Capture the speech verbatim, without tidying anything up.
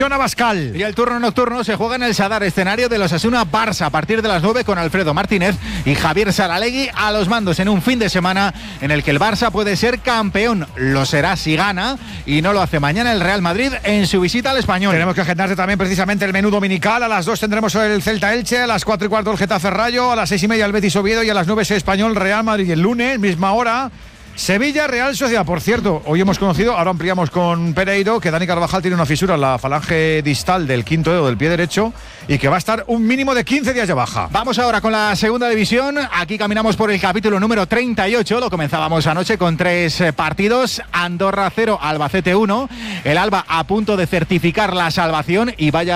Abascal. Y el turno nocturno se juega en el Sadar, escenario de los Osasuna Barça, a partir de las nueve, con Alfredo Martínez y Javier Saralegui a los mandos, en un fin de semana en el que el Barça puede ser campeón. Lo será si gana, y no lo hace mañana el Real Madrid en su visita al Español. Tenemos que agendarte también precisamente el menú dominical. A las dos tendremos el Celta Elche, a las cuatro y cuarto el Getafe Rayo, a las seis y media el Betis Oviedo y a las nueve Español Real Madrid. Y el lunes, misma hora, Sevilla Real Sociedad. Por cierto, hoy hemos conocido, ahora ampliamos con Pereiro, que Dani Carvajal tiene una fisura en la falange distal del quinto dedo del pie derecho y que va a estar un mínimo de quince días de baja. Vamos ahora con la segunda división. Aquí caminamos por el capítulo número treinta y ocho. Lo comenzábamos anoche con tres partidos: Andorra cero, Albacete uno. El Alba a punto de certificar la salvación, y vaya